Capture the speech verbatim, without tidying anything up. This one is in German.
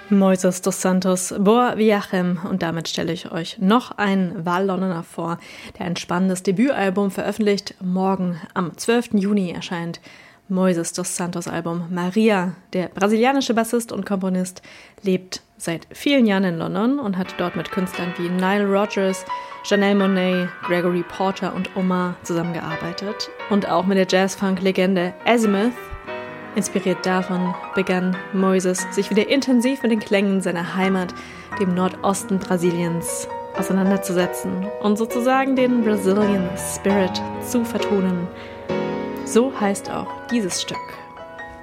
Moises dos Santos, Boa Viagem, und damit stelle ich euch noch einen Wallonner vor, der ein spannendes Debütalbum veröffentlicht. Morgen am zwölften Juni erscheint Moises dos Santos Album Maria. Der brasilianische Bassist und Komponist lebt seit vielen Jahren in London und hat dort mit Künstlern wie Nile Rodgers, Janelle Monáe, Gregory Porter und Omar zusammengearbeitet. Und auch mit der Jazz-Funk-Legende Azimuth. Inspiriert davon begann Moises sich wieder intensiv mit den Klängen seiner Heimat, dem Nordosten Brasiliens, auseinanderzusetzen und sozusagen den Brazilian Spirit zu vertonen. So heißt auch dieses Stück.